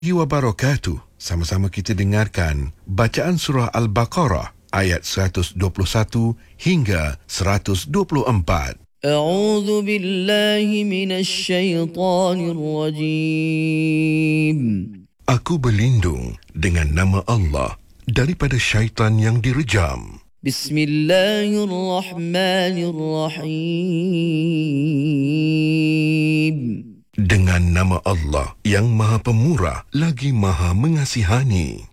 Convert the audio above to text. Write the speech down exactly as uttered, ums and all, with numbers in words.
wabarakatuh. Sama-sama kita dengarkan bacaan surah Al-Baqarah ayat seratus dua puluh satu hingga seratus dua puluh empat. A'udzu billahi minasy syaithanir rajim. Aku berlindung dengan nama Allah daripada syaitan yang direjam. Bismillahirrahmanirrahim. Dengan nama Allah yang Maha Pemurah lagi Maha Mengasihani.